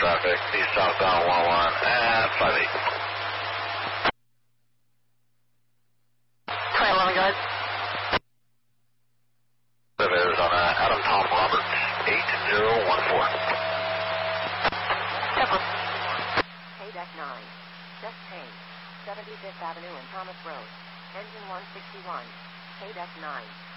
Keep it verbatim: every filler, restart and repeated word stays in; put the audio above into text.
traffic, east southbound one one at five eight. Try eleven, guys. Arizona, Adam Tom Robert, eight zero one four. Paydeck nine, just change, seventy-fifth Avenue and Thomas Road, engine one sixty-one, Paydeck nine.